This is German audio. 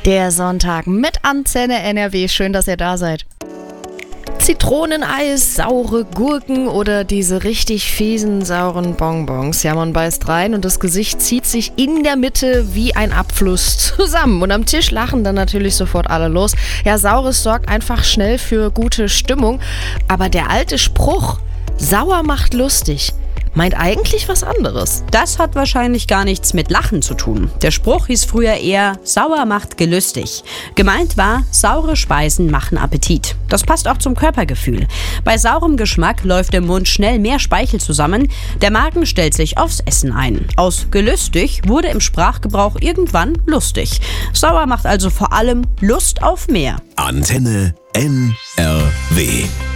Der Sonntag mit Antenne NRW. Schön, dass ihr da seid. Zitroneneis, saure Gurken oder diese richtig fiesen, sauren Bonbons. Ja, man beißt rein und das Gesicht zieht sich in der Mitte wie ein Abfluss zusammen. Und am Tisch lachen dann natürlich sofort alle los. Ja, Saures sorgt einfach schnell für gute Stimmung. Aber der alte Spruch, sauer macht lustig, meint eigentlich was anderes. Das hat wahrscheinlich gar nichts mit Lachen zu tun. Der Spruch hieß früher eher, sauer macht gelüstig. Gemeint war, saure Speisen machen Appetit. Das passt auch zum Körpergefühl. Bei saurem Geschmack läuft im Mund schnell mehr Speichel zusammen. Der Magen stellt sich aufs Essen ein. Aus gelüstig wurde im Sprachgebrauch irgendwann lustig. Sauer macht also vor allem Lust auf mehr. Antenne NRW.